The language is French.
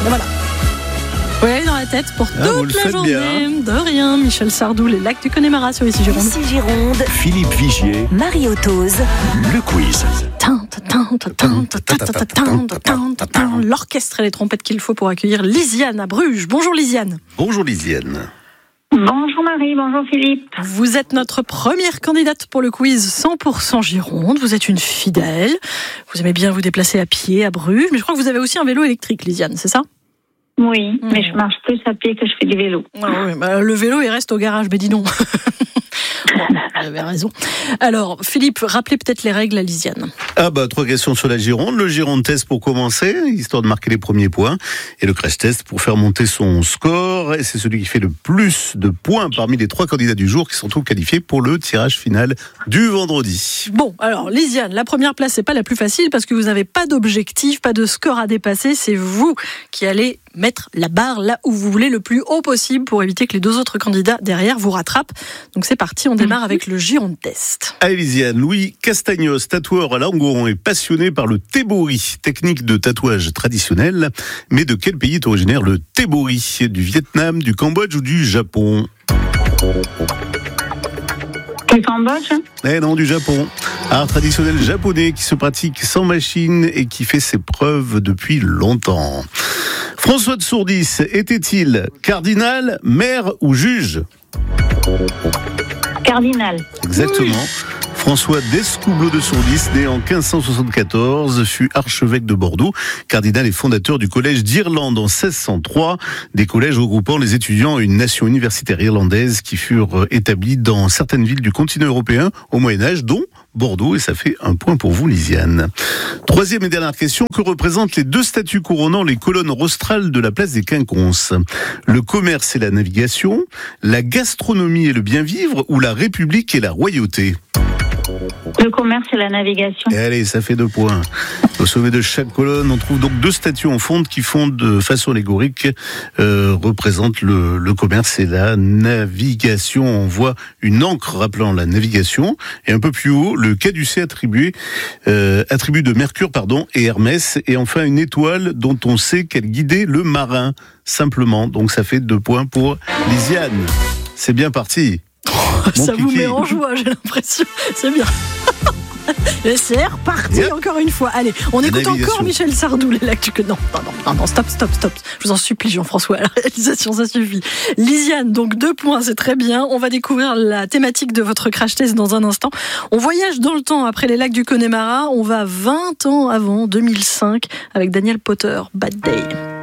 Et voilà. Vous l'avez dans la tête pour toute la journée. Bien. De rien, Michel Sardou, les lacs du Connemara sur Ici Gironde. Ici Gironde. Philippe Vigier. Marie Autoz. Le quiz. L'orchestre et les trompettes qu'il faut pour accueillir Lisiane à Bruges. Bonjour Lisiane. Bonjour Lisiane. Bonjour Marie, bonjour Philippe. Vous êtes notre première candidate pour le quiz 100% Gironde. Vous êtes une fidèle. Vous aimez bien vous déplacer à pied à Bruges. Mais je crois que vous avez aussi un vélo électrique, Lisiane, c'est ça ? Oui, mais je marche plus à pied que je fais du vélo. Ah oui, le vélo, il reste au garage, mais dis donc. Vous avez raison. Alors, Philippe, rappelez peut-être les règles à Lisiane. 3 questions sur la Gironde. Le Gironde test pour commencer, histoire de marquer les premiers points. Et le crash test pour faire monter son score. Et c'est celui qui fait le plus de points parmi les 3 candidats du jour qui sont tous qualifiés pour le tirage final du vendredi. Bon, alors Lisiane, la première place, c'est pas la plus facile parce que vous n'avez pas d'objectif, pas de score à dépasser. C'est vous qui allez mettre la barre là où vous voulez le plus haut possible pour éviter que les 2 autres candidats derrière vous rattrapent. Donc c'est parti, on démarre avec le Gironde test. Allez Lisiane, Louis Castagnos, tatoueur à Langoron, est passionné par le tebori, technique de tatouage traditionnelle. Mais de quel pays est originaire le tebori ? Du Vietnam, du Cambodge ou du Japon ? Du Cambodge ? Non, du Japon. Art traditionnel japonais qui se pratique sans machine et qui fait ses preuves depuis longtemps. François de Sourdis était-il cardinal, maire ou juge ? Cardinal. Exactement. Oui. François d'Escoubleau de Sourdis, né en 1574, fut archevêque de Bordeaux, cardinal et fondateur du collège d'Irlande en 1603, des collèges regroupant les étudiants à une nation universitaire irlandaise qui furent établis dans certaines villes du continent européen au Moyen-Âge, dont Bordeaux, et ça fait un point pour vous, Lisiane. 3e et dernière question, que représentent les 2 statues couronnant les colonnes rostrales de la place des Quinconces ? Le commerce et la navigation, la gastronomie et le bien-vivre, ou la République et la royauté ? Le commerce et la navigation. Et allez, ça fait 2 points. Au sommet de chaque colonne, on trouve donc 2 statues en fonte qui font de façon allégorique, représentent le commerce et la navigation. On voit une ancre rappelant la navigation. Et un peu plus haut, le caducée attribut de Mercure, et Hermès. Et enfin, une étoile dont on sait qu'elle guidait le marin, simplement. Donc ça fait 2 points pour Lisiane. C'est bien parti. Ça vous met en joie, j'ai l'impression. C'est bien. C'est reparti encore une fois. Allez, on écoute encore Michel Sardou, les lacs du Connemara. Non, stop. Je vous en supplie, Jean-François, à la réalisation, ça suffit. Lisiane, donc 2 points, c'est très bien. On va découvrir la thématique de votre crash test dans un instant. On voyage dans le temps après les lacs du Connemara. On va 20 ans avant 2005 avec Daniel Potter, Bad Day.